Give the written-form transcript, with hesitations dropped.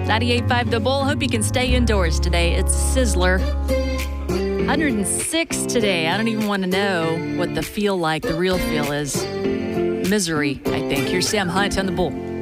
98.5 The Bull. Hope you can stay indoors today. It's Sizzler. 106 today. I don't even want to know what the real feel is. Misery, I think. Here's Sam Hunt on The Bull.